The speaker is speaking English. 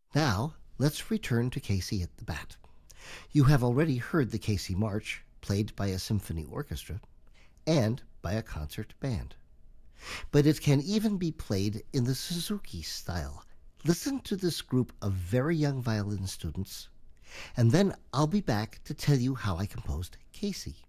Now, let's return to Casey at the Bat. You have already heard the Casey March, played by a symphony orchestra and by a concert band. But it can even be played in the Suzuki style. Listen to this group of very young violin students, and then I'll be back to tell you how I composed Casey.